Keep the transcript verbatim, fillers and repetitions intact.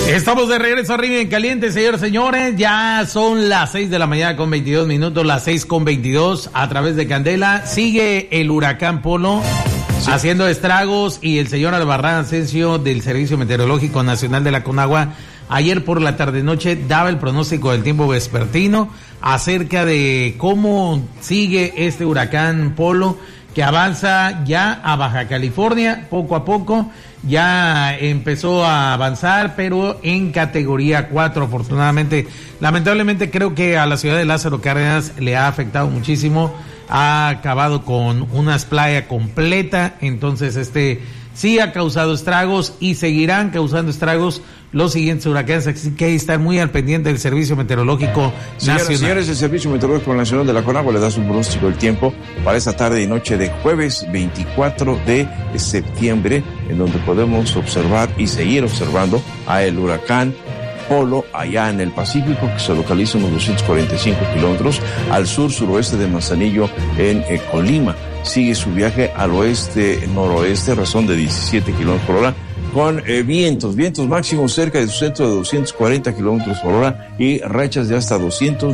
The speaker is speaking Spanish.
Estamos de regreso arriba en caliente, señores, señores. Ya son las seis de la mañana con veintidós minutos, las seis con veintidós a través de Candela. Sigue el huracán Polo sí. haciendo estragos y el señor Albarrán Asensio del Servicio Meteorológico Nacional de la Conagua ayer por la tarde-noche daba el pronóstico del tiempo vespertino acerca de cómo sigue este huracán Polo, que avanza ya a Baja California poco a poco. Ya empezó a avanzar, pero en categoría cuatro, afortunadamente. Lamentablemente creo que a la ciudad de Lázaro Cárdenas le ha afectado muchísimo, ha acabado con una playa completa, entonces este sí ha causado estragos y seguirán causando estragos los siguientes huracanes, así que hay que estar muy al pendiente del Servicio Meteorológico Señoras, Nacional. Señores, el Servicio Meteorológico Nacional de la Conagua le da su pronóstico del tiempo para esta tarde y noche de jueves veinticuatro de septiembre, en donde podemos observar y seguir observando a el huracán Polo allá en el Pacífico, que se localiza a unos doscientos cuarenta y cinco kilómetros al sur-suroeste de Manzanillo en eh, Colima. Sigue su viaje al oeste-noroeste, razón de diecisiete kilómetros por hora, con eh, vientos, vientos máximos cerca de su centro de doscientos cuarenta kilómetros por hora y rachas de hasta doscientos